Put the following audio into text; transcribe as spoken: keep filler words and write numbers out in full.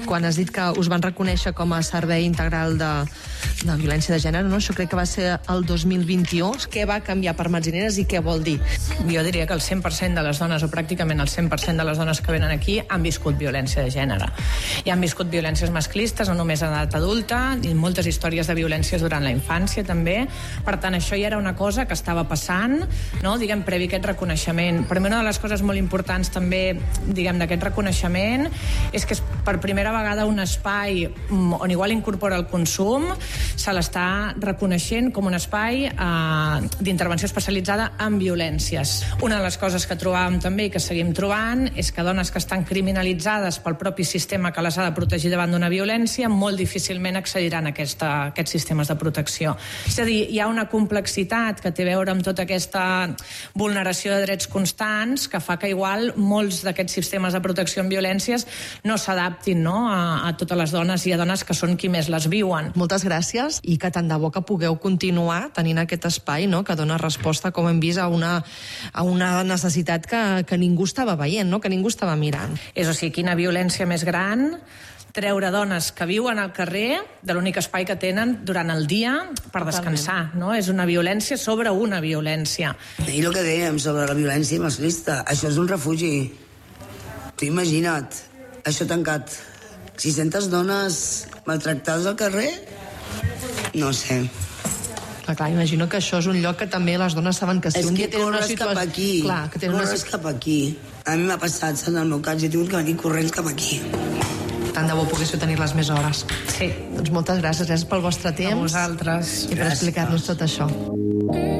Quan has dit que us van reconèixer com a servei integral de, de violència de gènere, no? Això crec que va ser el dos mil vint-i-u. Què va canviar per mans i nenes i què vol dir? Jo diria que el cent per cent de les dones, o pràcticament el cent per cent de les dones que venen aquí, han viscut violència de gènere. I han viscut violències masclistes, no només a edat adulta, i moltes històries de violències durant la infància, també. Per tant, això ja era una cosa que estava passant, no? Diguem, previ a aquest reconeixement. Per mi una de les coses molt importants també, diguem, d'aquest reconeixement és que és per primera vegada un espai on igual incorpora el consum, se l'està reconeixent com un espai eh, d'intervenció especialitzada en violències. Una de les coses que trobàvem també i que seguim trobant és que dones que estan criminalitzades pel propi sistema que les ha de protegir davant d'una violència molt difícilment accediran a aquesta, a aquests sistemes de protecció. És a dir, hi ha una complexitat que té a veure amb tota aquesta vulneració de drets constants que fa que igual molts d'aquests sistemes de protecció en violències no s'adaptin, no, a, a totes les dones i a dones que són qui més les viuen. Moltes gràcies i que tant de bo que pugueu continuar tenint aquest espai, no?, que dona resposta, com hem vist, a una, a una necessitat que, que ningú estava veient, no?, que ningú estava mirant. És o sigui, quina violència més gran treure dones que viuen al carrer de l'únic espai que tenen durant el dia per descansar, no? És una violència sobre una violència. I el que dèiem sobre la violència masclista, això és un refugi. Tu imagina't, això tancat. sis-centes dones maltractades al carrer? No sé. Clar, clar, imagino que això és un lloc que també les dones saben que si és un dia tenen una situació... situació... cap aquí. Clar, que tenen corres una situació... cap aquí. A mi m'ha passat, en el meu cas, he tingut que venir corrents cap aquí. Tant de bo poguéssiu tenir-les més hores. Sí. Doncs moltes gràcies, gràcies pel vostre temps. A vosaltres. I per explicar-nos tot això.